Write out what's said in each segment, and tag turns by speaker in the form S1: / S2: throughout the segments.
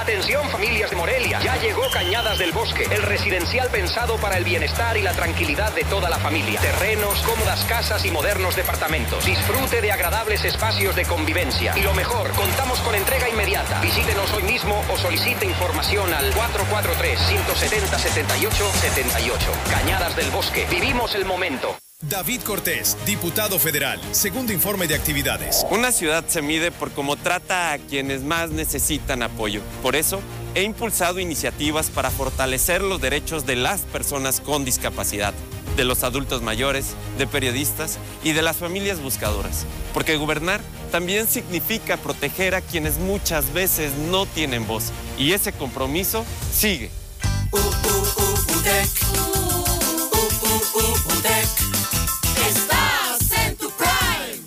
S1: Atención, familias de Morelia, ya llegó Cañadas del Bosque, el residencial pensado para el bienestar y la tranquilidad de toda la familia. Terrenos, cómodas casas y modernos departamentos. Disfrute de agradables espacios de convivencia. Y lo mejor, contamos con entrega inmediata. Visítenos hoy mismo o solicite información al 443-170-7878. Cañadas del Bosque, vivimos el momento.
S2: David Cortés, diputado federal. Segundo informe de actividades.
S3: Una ciudad se mide por cómo trata a quienes más necesitan apoyo. Por eso, he impulsado iniciativas para fortalecer los derechos de las personas con discapacidad, de los adultos mayores, de periodistas y de las familias buscadoras. Porque gobernar también significa proteger a quienes muchas veces no tienen voz. Y ese compromiso sigue.
S4: Estás en tu prime.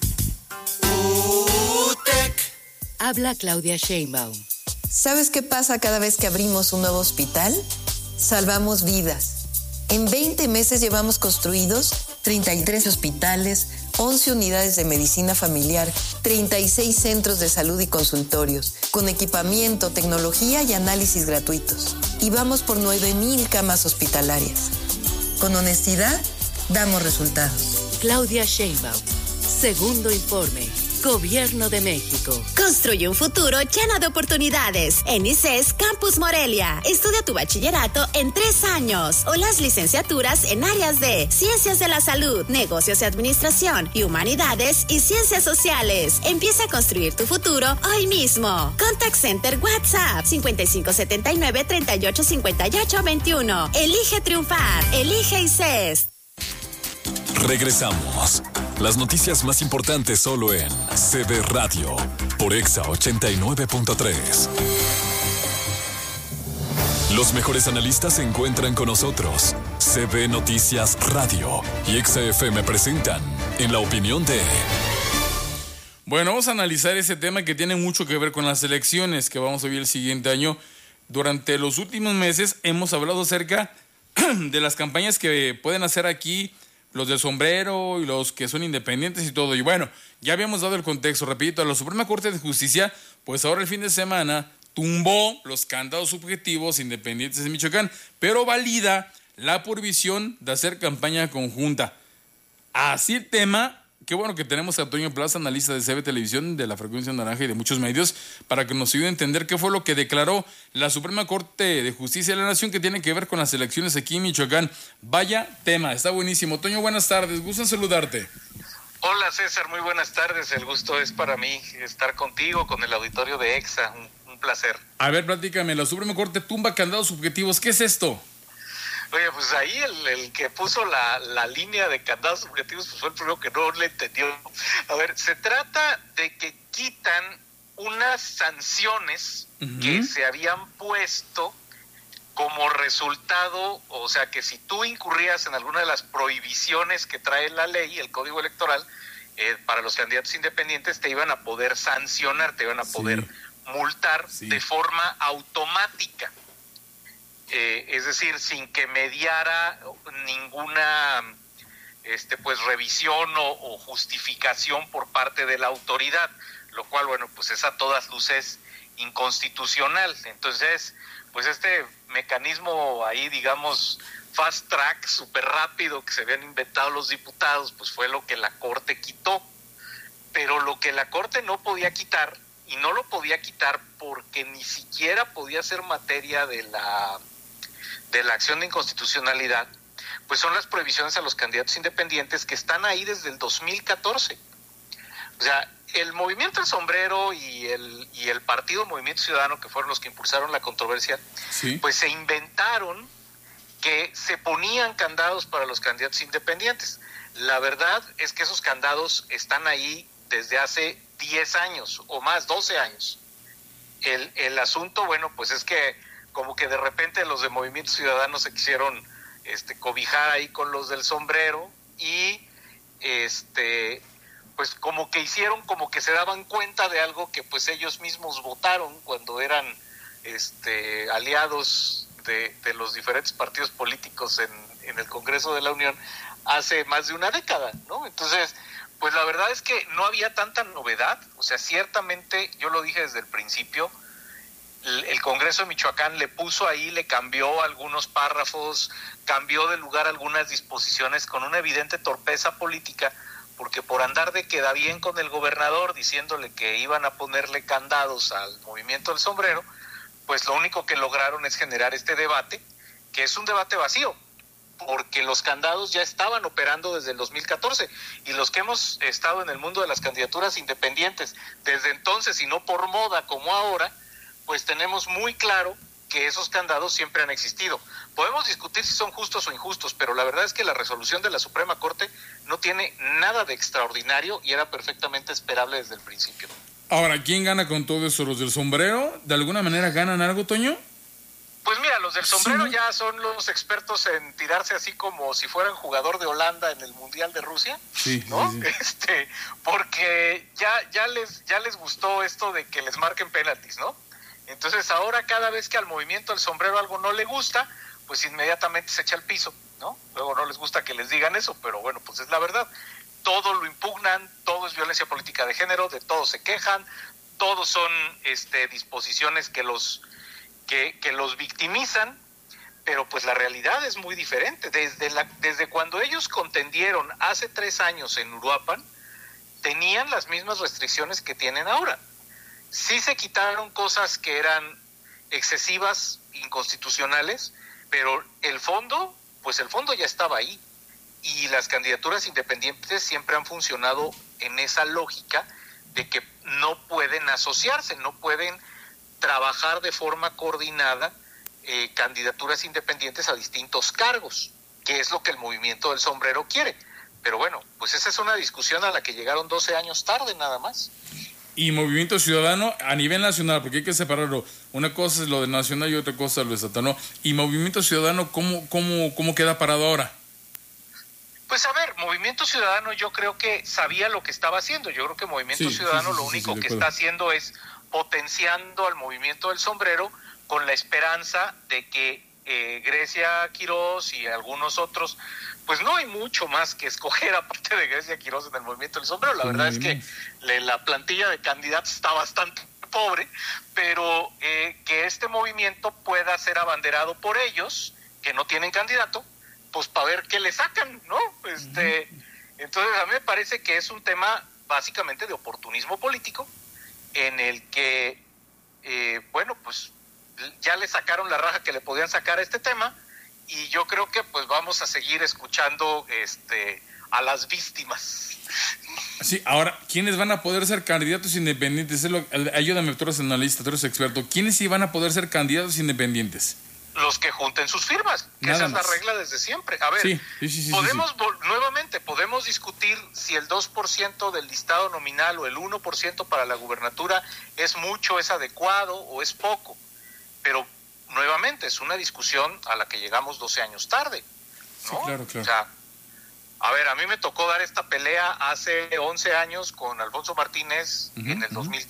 S4: UTEC.
S5: Habla Claudia Sheinbaum.
S6: ¿Sabes qué pasa cada vez que abrimos un nuevo hospital? Salvamos vidas. En 20 meses llevamos construidos 33 hospitales, 11 unidades de medicina familiar, 36 centros de salud y consultorios, con equipamiento, tecnología y análisis gratuitos. Y vamos por 9,000 camas hospitalarias. Con honestidad, damos resultados.
S5: Claudia Sheinbaum. Segundo informe. Gobierno de México.
S7: Construye un futuro lleno de oportunidades. En ICES Campus Morelia. Estudia tu bachillerato en 3 años o las licenciaturas en áreas de Ciencias de la Salud, Negocios y Administración y Humanidades y Ciencias Sociales. Empieza a construir tu futuro hoy mismo. Contact Center WhatsApp 5579-385821. Elige triunfar. Elige ICES.
S8: Regresamos. Las noticias más importantes solo en CB Radio por Exa 89.3. Los mejores analistas se encuentran con nosotros. CB Noticias Radio y Exa FM presentan En la opinión de...
S9: Bueno, vamos a analizar ese tema que tiene mucho que ver con las elecciones que vamos a vivir el siguiente año. Durante los últimos meses hemos hablado acerca de las campañas que pueden hacer aquí los del sombrero y los que son independientes y todo. Y bueno, ya habíamos dado el contexto, repito, la Suprema Corte de Justicia, pues ahora el fin de semana tumbó los candados subjetivos independientes de Michoacán, pero valida la prohibición de hacer campaña conjunta. Así el tema, qué bueno que tenemos a Toño Plaza, analista de CB Televisión, de la Frecuencia Naranja y de muchos medios, para que nos ayude a entender qué fue lo que declaró la Suprema Corte de Justicia de la Nación que tiene que ver con las elecciones aquí en Michoacán. Vaya tema, está buenísimo. Toño, buenas tardes, gusto en saludarte.
S10: Hola César, muy buenas tardes, el gusto es para mí estar contigo, con el auditorio de EXA, un placer.
S9: A ver, platícame, la Suprema Corte tumba candados subjetivos, ¿qué es esto?
S10: Oye, pues ahí el que puso la línea de candados subjetivos pues fue el primero que no le entendió. A ver, se trata de que quitan unas sanciones que se habían puesto como resultado, o sea que si tú incurrías en alguna de las prohibiciones que trae la ley, el Código Electoral, para los candidatos independientes te iban a poder sancionar, te iban a poder multar de forma automática. Es decir, sin que mediara ninguna pues revisión o justificación por parte de la autoridad, lo cual, bueno, pues es a todas luces inconstitucional. Entonces, pues este mecanismo ahí, digamos, fast track, súper rápido, que se habían inventado los diputados, pues fue lo que la Corte quitó. Pero lo que la Corte no podía quitar, y no lo podía quitar porque ni siquiera podía ser materia de la acción de inconstitucionalidad, pues son las prohibiciones a los candidatos independientes que están ahí desde el 2014. O sea, el Movimiento El Sombrero y el Partido Movimiento Ciudadano, que fueron los que impulsaron la controversia, pues se inventaron que se ponían candados para los candidatos independientes. La verdad es que esos candados están ahí desde hace 10 años o más, 12 años. El asunto, bueno, pues es que como que de repente los de Movimiento Ciudadano se quisieron cobijar ahí con los del Sombrero y pues como que hicieron como que se daban cuenta de algo que pues ellos mismos votaron cuando eran aliados de los diferentes partidos políticos en el Congreso de la Unión hace más de una década, ¿no? Entonces, pues la verdad es que no había tanta novedad, o sea, ciertamente, yo lo dije desde el principio, el Congreso de Michoacán le puso ahí, le cambió algunos párrafos, cambió de lugar algunas disposiciones con una evidente torpeza política, porque por andar de queda bien con el gobernador diciéndole que iban a ponerle candados al movimiento del sombrero, pues lo único que lograron es generar este debate, que es un debate vacío, porque los candados ya estaban operando desde el 2014, y los que hemos estado en el mundo de las candidaturas independientes desde entonces, y no por moda como ahora, pues tenemos muy claro que esos candados siempre han existido. Podemos discutir si son justos o injustos, pero la verdad es que la resolución de la Suprema Corte no tiene nada de extraordinario y era perfectamente esperable desde el principio.
S9: Ahora, ¿quién gana con todo eso? ¿Los del sombrero? ¿De alguna manera ganan algo, Toño?
S10: Pues mira, los del sombrero
S9: Sí.
S10: ya son los expertos en tirarse así como si fueran jugador de Holanda en el Mundial de Rusia,
S9: Sí,
S10: ¿no?
S9: sí.
S10: Porque ya les gustó esto de que les marquen penaltis, ¿no? Entonces ahora cada vez que al movimiento del sombrero algo no le gusta, pues inmediatamente se echa al piso, ¿no? Luego no les gusta que les digan eso, pero bueno, pues es la verdad. Todo lo impugnan, todo es violencia política de género, de todo se quejan, todos son disposiciones que los victimizan, pero pues la realidad es muy diferente. Desde cuando ellos contendieron hace 3 años en Uruapan, tenían las mismas restricciones que tienen ahora. Sí se quitaron cosas que eran excesivas, inconstitucionales, pero el fondo ya estaba ahí. Y las candidaturas independientes siempre han funcionado en esa lógica de que no pueden asociarse, no pueden trabajar de forma coordinada candidaturas independientes a distintos cargos, que es lo que el movimiento del sombrero quiere. Pero bueno, pues esa es una discusión a la que llegaron 12 años tarde nada más.
S9: Y Movimiento Ciudadano a nivel nacional, porque hay que separarlo. Una cosa es lo de nacional y otra cosa es lo estatal, ¿no? Y Movimiento Ciudadano, ¿cómo queda parado ahora?
S10: Pues a ver, Movimiento Ciudadano yo creo que sabía lo que estaba haciendo. Yo creo que Movimiento Ciudadano lo único que está haciendo es potenciando al movimiento del sombrero con la esperanza de que Grecia Quirós y algunos otros, pues no hay mucho más que escoger aparte de Grecia Quirós en el movimiento del sombrero. La verdad es que la plantilla de candidatos está bastante pobre, pero que este movimiento pueda ser abanderado por ellos, que no tienen candidato, pues para ver qué le sacan, ¿no? Entonces a mí me parece que es un tema básicamente de oportunismo político, en el que, pues ya le sacaron la raja que le podían sacar a este tema, y yo creo que pues vamos a seguir escuchando a las víctimas.
S9: Sí, ahora, ¿quiénes van a poder ser candidatos independientes? Ayúdame, tú eres analista, tú eres experto. ¿Quiénes sí van a poder ser candidatos independientes?
S10: Los que junten sus firmas, que
S9: Nada
S10: esa es
S9: más.
S10: la regla desde siempre. A ver, nuevamente podemos discutir si el 2% del listado nominal o el 1% para la gubernatura es mucho, es adecuado o es poco, pero nuevamente es una discusión a la que llegamos 12 años tarde, ¿no?
S9: Sí, claro.
S10: O sea, a ver, a mí me tocó dar esta pelea hace 11 años con Alfonso Martínez en el 2015.